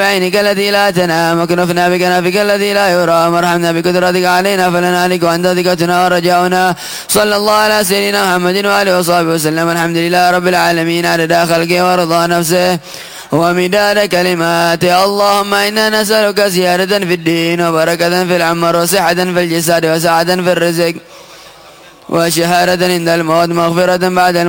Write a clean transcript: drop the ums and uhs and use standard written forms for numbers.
بعينك التي لا تنام وكنفنا بكنفك الذي لا يرام وارحمنا بقدرتك علينا فلنهلك وأنت ثقتنا ورجاؤنا. صلى الله على سيدنا محمد وآله وصحبه وسلم. الحمد لله رب العالمين عدد خلقه ورضا نفسه ومداد كلماته. اللهم إنا نسألك زيادة في الدين وبركة في العمر وصحة في الجسد وسعة في الرزق وشهادة عند الموت مغفرة بعد الموت